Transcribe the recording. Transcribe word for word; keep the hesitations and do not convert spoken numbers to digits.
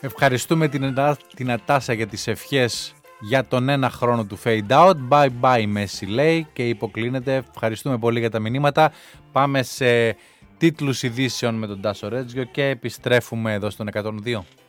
Ευχαριστούμε την, την Ατάσα για τις ευχές για τον ένα χρόνο του Fade Out. Bye bye Messi λέει και υποκλίνεται. Ευχαριστούμε πολύ για τα μηνύματα. Πάμε σε τίτλους ειδήσεων με τον Τάσο Ρέτζιο και επιστρέφουμε εδώ στον εκατόν δύο.